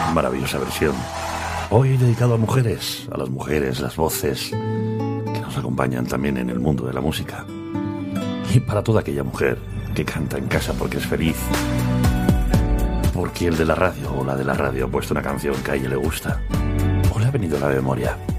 maravillosa versión. Hoy dedicado a mujeres, a las mujeres, las voces que nos acompañan también en el mundo de la música. Y para toda aquella mujer que canta en casa porque es feliz, porque el de la radio o la de la radio ha puesto una canción que a ella le gusta o le ha venido a la memoria.